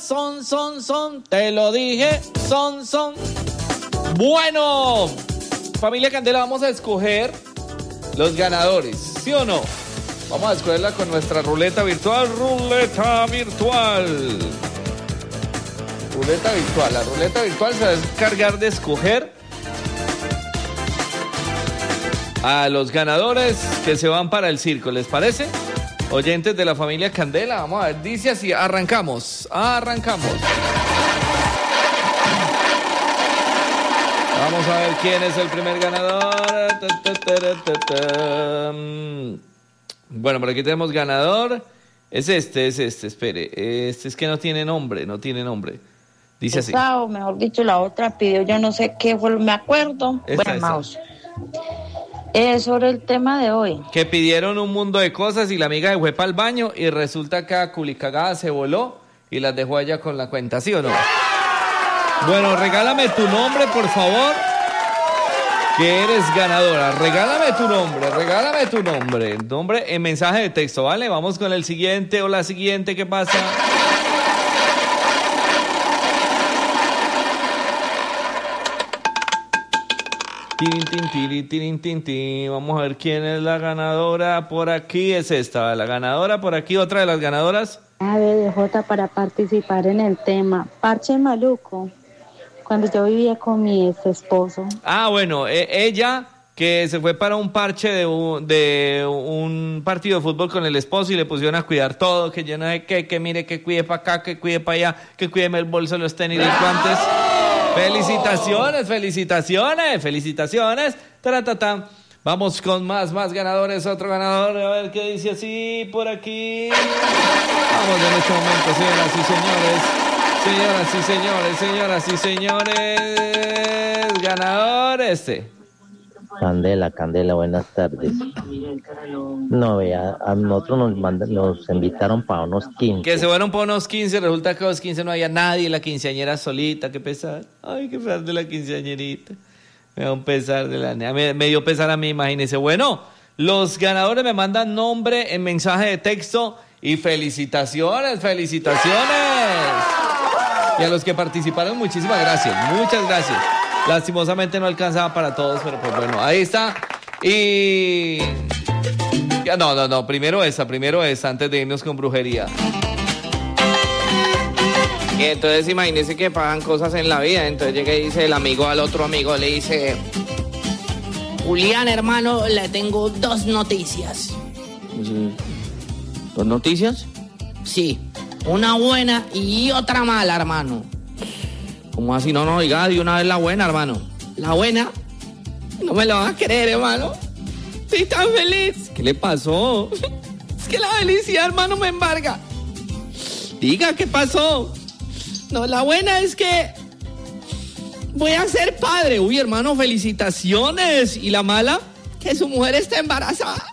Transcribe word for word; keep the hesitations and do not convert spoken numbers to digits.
son, son, son, te lo dije, son, son. Bueno, familia Candela, vamos a escoger los ganadores, ¿sí o no? Vamos a escogerla con nuestra ruleta virtual, ruleta virtual. Ruleta virtual, la ruleta virtual se va a encargar de escoger a los ganadores que se van para el circo, ¿les parece? Oyentes de la familia Candela, vamos a ver, dice así, arrancamos, arrancamos. Vamos a ver quién es el primer ganador. Bueno, por aquí tenemos ganador. Es este, es este, espere. Este es que no tiene nombre, no tiene nombre. Dice así. Esa, o mejor dicho, la otra pidió, yo no sé qué fue, me acuerdo. Esta, bueno, esta. Mouse. Eh, sobre el tema de hoy. Que pidieron un mundo de cosas y la amiga se fue para el baño y resulta que a culicagada se voló y las dejó allá con la cuenta, ¿sí o no? Bueno, regálame tu nombre, por favor, que eres ganadora. Regálame tu nombre, regálame tu nombre. Nombre en mensaje de texto, ¿vale? Vamos con el siguiente o la siguiente, ¿qué pasa? Tin, tin, tiri, tirin, tin, tin. Vamos a ver quién es la ganadora. Por aquí es esta, la ganadora. Por aquí otra de las ganadoras. A B D J para participar en el tema Parche Maluco, cuando yo vivía con mi ex esposo. Ah, bueno, eh, ella que se fue para un parche de un, de un partido de fútbol con el esposo y le pusieron a cuidar todo, que yo no sé qué, que mire, que cuide para acá, que cuide para allá, que cuídeme el bolso, los tenis, los guantes. Felicitaciones, felicitaciones, felicitaciones. Taratata. Vamos con más, más ganadores. Otro ganador, a ver qué dice así por aquí. Vamos en este momento, señoras y señores. Señoras y señores, señoras y señores. Ganador este. Candela, Candela, buenas tardes. No, vea, a nosotros nos mandan, nos invitaron para unos quince. Que se fueron para unos quince, resulta que a los quince no había nadie, la quinceañera solita, qué pesar. Ay, qué pesar de la quinceañerita. Me da un pesar de la niña, me, me dio pesar a mí, imagínense. Bueno, los ganadores me mandan nombre en mensaje de texto y felicitaciones, felicitaciones. Y a los que participaron, muchísimas gracias, muchas gracias. Lastimosamente no alcanzaba para todos, pero pues bueno, ahí está. Y... No, no, no, primero esa, primero esa, antes de irnos con brujería. Y entonces imagínense que pasan cosas en la vida. Entonces llega y dice el amigo al otro amigo, le dice: Julián, hermano, le tengo dos noticias. ¿Dos noticias? Sí, una buena y otra mala, hermano. ¿Cómo así? No, no, diga de una vez la buena, hermano. La buena, no me lo vas a creer, hermano. Estoy tan feliz. ¿Qué le pasó? Es que la felicidad, hermano, me embarga. Diga, ¿qué pasó? No, la buena es que voy a ser padre. Uy, hermano, felicitaciones. ¿Y la mala? Que su mujer está embarazada.